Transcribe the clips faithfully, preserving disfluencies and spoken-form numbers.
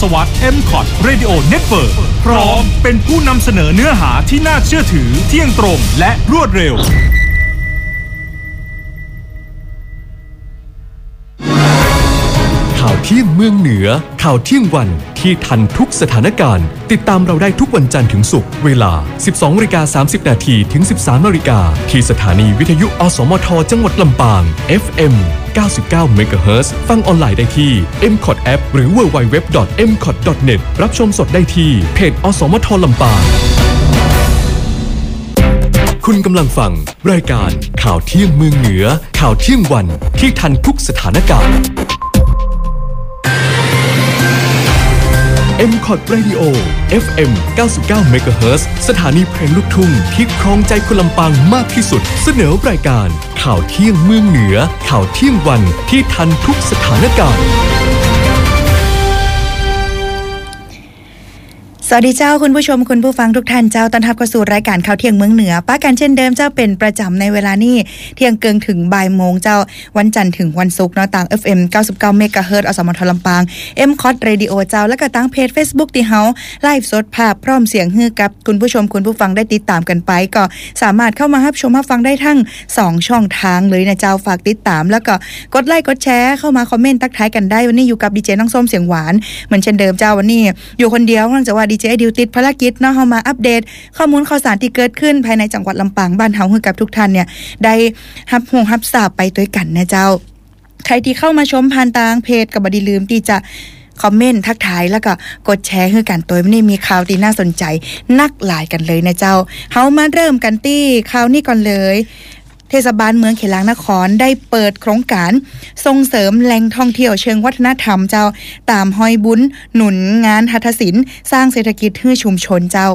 วรรษ เอ็ม คอท Radio Network พร้อมเป็นผู้นำเสนอเนื้อหาที่น่าเชื่อถือเที่ยงตรงและรวดเร็วข่าวเที่ยงเมืองเหนือข่าวเที่ยงวันที่ทันทุกสถานการณ์ติดตามเราได้ทุกวันจันทร์ถึงศุกร์เวลา สิบสองนาฬิกาสามสิบนาที ถึง สิบสามนาฬิกาที่สถานีวิทยุอสมทจังหวัดลำปาง เอฟ เอ็ม เก้าสิบเก้า เมกะเฮิรตซ์ ฟังออนไลน์ได้ที่ เอ็ม คอท App หรือ ดับเบิลยู ดับเบิลยู ดับเบิลยู ดอท เอ็ม คอท ดอท เน็ต รับชมสดได้ที่เพจอสมทลำปางคุณกำลังฟังรายการข่าวเที่ยงเมืองเหนือข่าวเที่ยงวันที่ทันทุกสถานการณ์เอ็ม คอท Radio เอฟ เอ็ม เก้าสิบเก้า เมกะเฮิรตซ์ สถานีเพลงลูกทุ่งที่ครองใจคนลำปางมากที่สุดเสนอรายการข่าวเที่ยงเมืองเหนือข่าวเที่ยงวันที่ทันทุกสถานการณ์สวัสดีเจ้าคุณผู้ชมคุณผู้ฟังทุกท่านเจ้าต้อนรับเข้าสู่รายการข่าวเที่ยงเมืองเหนือป้ากันเช่นเดิมเจ้าเป็นประจำในเวลานี้เที่ยงเกินถึงบ่ายโมงเจ้าวันจันทร์ถึงวันศุกร์เนาะต่าง เอฟ เอ็ม เก้าสิบเก้า เมกะเฮิรตซ์ อสมทลำปาง เอ็ม คอท Radio เจ้าแล้วก็ตั้งเพจ Facebook ที่เฮาไลฟ์สดภาพพร้อมเสียงฮือกับคุณผู้ชมคุณผู้ฟังได้ติดตามกันไปก็สามารถเข้ามารับชมรับฟังได้ทั้งสองช่องทางเลยนะเจ้าฝากติดตามแล้วก็กดไลค์กดแชร์เข้ามาคอมเมนต์ทักทายกันได้วันนี้อยู่กับดีเจน้องส้มเสียงหวานเหมือนเช่นเดิมเจ้าวันนี้อยู่คนเดียวเนื่องจากว่าดีเจดิวติดภารกิจเนาะเฮามาอัปเดตข้อมูลข่าวสารที่เกิดขึ้นภายในจังหวัดลำปางบ้านเฮาให้กับทุกท่านเนี่ยได้รับรู้รับทราบไปด้วยกันนะเจ้าใครที่เข้ามาชมผ่านทางเพจก็บ่ได้ลืมที่จะคอมเมนต์ทักทายแล้วก็กดแชร์ให้กันตัววันนี้มีข่าวที่น่าสนใจนักหลายกันเลยนะเจ้าเฮามาเริ่มกันที่ข่าวนี้ก่อนเลยเทศบาลเมืองเขลางนครได้เปิดโครงการส่งเสริมแหล่งท่องเที่ยวเชิงวัฒนธรรมเจ้าตามห้อยบุญหนุนงานหัตถศิลป์สร้างเศรษฐกิจให้ชุมชนเจ้า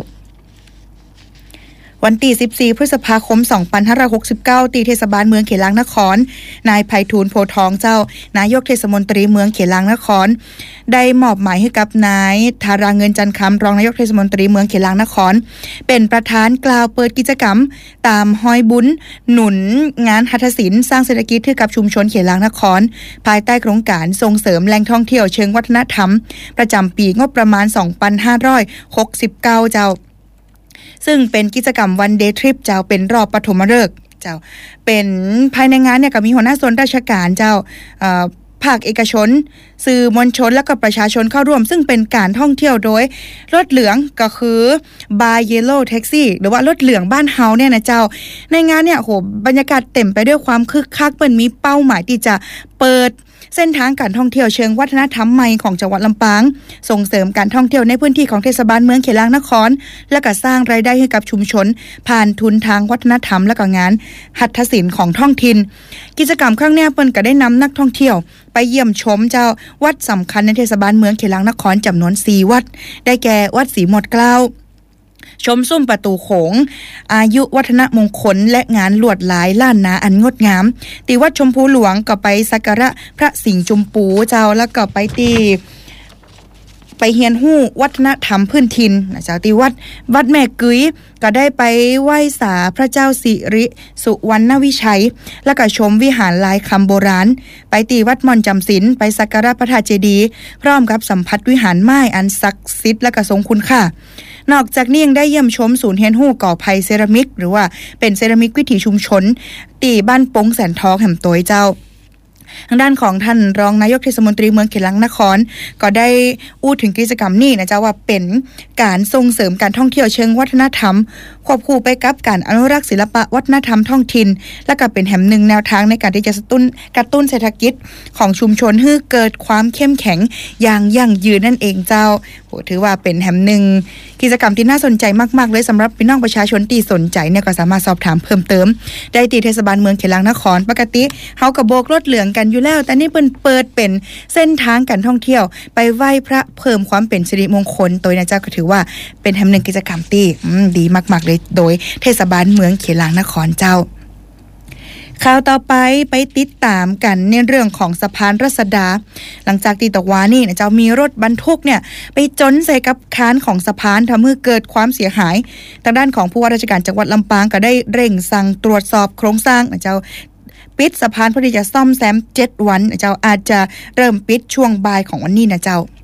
วันที่สิบสี่พฤษภาคมสองพันห้าร้อยหกสิบเก้าตีเทศบาลเมืองเขลางนครนายไพฑูรย์โพทองเจ้านายกเทศมนตรีเมืองเขลางนครได้มอบหมายให้กับนายธาราเงินจันทร์คำรองนายกเทศมนตรีเมืองเขลางนครเป็นประธานกล่าวเปิดกิจกรรมตามห้อยบุญหนุนงานหัตถศิลป์สร้างเศรษฐกิจให้กับชุมชนเขลางนครภายใต้โครงการส่งเสริมแหล่งท่องเที่ยวเชิงวัฒนธรรมประจำปีงบประมาณสองพันห้าร้อยหกสิบเก้าเจ้าซึ่งเป็นกิจกรรมวันเดย์ทริปเจ้าเป็นรอบปฐมฤกษ์เจ้าเป็นภายในงานเนี่ยก็มีหัวหน้าส่วนราชการเจ้าเอ่อภาคเอกชนสื่อมวลชนและก็ประชาชนเข้าร่วมซึ่งเป็นการท่องเที่ยวโดยรถเหลืองก็คือบายเยลโล่แท็กซี่หรือว่ารถเหลืองบ้านเฮาเนี่ยนะเจ้าในงานเนี่ยโหบรรยากาศเต็มไปด้วยความคึกคักเปิ้นมีเป้าหมายที่จะเปิดเส้นทางการท่องเที่ยวเชิงวัฒนธรรมใหม่ของจังหวัดลำปางส่งเสริมการท่องเที่ยวในพื้นที่ของเทศบาลเมืองเขลางนครและก็สร้างรายได้ให้กับชุมชนผ่านทุนทางวัฒนธรรมและก็งานหัตถศิลป์ของท้องถิ่นกิจกรรมครั้งนี้เปิ้นก็ได้นำนักท่องเที่ยวไปเยี่ยมชมเจ้าวัดสำคัญในเทศบาลเมืองเขลางนครจำนวนสี่วัดได้แก่วัดศรีหมดเกล้าชมซุ้มประตูโขงอายุวัฒนมงคลและงานลวดลายล้านนาอันงดงามที่วัดชมพูหลวงก็ไปสักการะพระสิงห์จุมปูเจ้าแล้วก็ไปที่ไปเฮียนฮู้วัฒนธรรมพื้นถิ่นนะเจ้าที่วัดวัดแม่กึ๋ยก็ได้ไปไหว้สาพระเจ้าสิริสุวรรณวิชัยแล้วก็ชมวิหารลายคำโบราณไปที่วัดม่อนจำศีลไปสักการะพระธาตุเจดีย์พร้อมกับสัมผัสวิหารไม้อันศักดิ์สิทธิ์และก็ทรงคุณค่านอกจากนี้ยังได้เยี่ยมชมศูนย์เฮียนฮู้ก่อไผ่เซรามิกหรือว่าเป็นเซรามิกวิถีชุมชนที่บ้านปงแสนทองแห่มโตยเจ้าทางด้านของท่านรองนายกเทศมนตรีเมืองเขลางนครก็ได้อู้ถึงกิจกรรมนี้นะเจ้าว่าเป็นการส่งเสริมการท่องเที่ยวเชิงวัฒนธรรมควบคู่ไปกับการอนุรักษ์ศิลปะวัฒนธรรมท้องถิ่นและก็เป็นแห่งหนึ่งแนวทางในการที่จะกระตุ้นกระตุ้นเศรษฐกิจของชุมชนให้เกิดความเข้มแข็งอย่างยั่งยืนนั่นเองเจ้าโหถือว่าเป็นแห่งหนึ่งกิจกรรมที่น่าสนใจมากๆเลยสำหรับพี่น้องประชาชนที่สนใจเนี่ยก็สามารถสอบถามเพิ่มเติมได้ที่เทศบาลเมืองเขลางนครปกติเฮาก็โบกรถเหลืองกันอยู่แล้วแต่นี่เพิ่นเปิดเป็นเส้นทางการท่องเที่ยวไปไหว้พระเพิ่มความเป็นสิริมงคลโดยนะเจ้าก็ถือว่าเป็นแห่งหนึ่งกิจกรรมที่ดีมากๆเลยโดยเทศบาลเมืองเขลางนครเจ้าข่าวต่อไปไปติดตามกันในเรื่องของสะพานรัศดาหลังจากที่ตะวานี่นะเจ้ามีรถบรรทุกเนี่ยไปจนใส่กับคานของสะพานทำให้เกิดความเสียหายทางด้านของผู้ว่าราชการจังหวัดลำปางก็ได้เร่งสั่งตรวจสอบโครงสร้างนะเจ้าปิดสะพานเพื่อที่จะซ่อมแซมเจ็ดวันนะเจ้าอาจจะเริ่มปิดช่วงบ่ายของวันนี้นะเจ้า